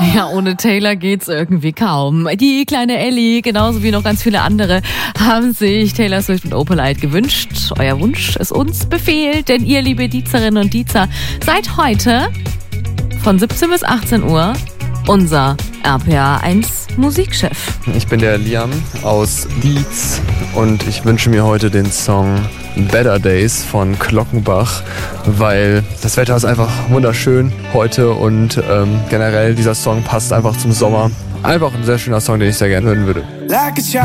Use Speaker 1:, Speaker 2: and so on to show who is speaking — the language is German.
Speaker 1: Ja, ohne Taylor geht's irgendwie kaum. Die kleine Ellie, genauso wie noch ganz viele andere, haben sich Taylor Swift und Opalite gewünscht. Euer Wunsch ist uns Befehl, denn ihr, liebe Diezerinnen und Diezer, seid heute von 17 bis 18 Uhr unser RPA 1 Musikchef.
Speaker 2: Ich bin der Liam aus Dietz und ich wünsche mir heute den Song Better Days von Glockenbach, weil das Wetter ist einfach wunderschön heute und generell dieser Song passt einfach zum Sommer. Einfach ein sehr schöner Song, den ich sehr gerne hören würde.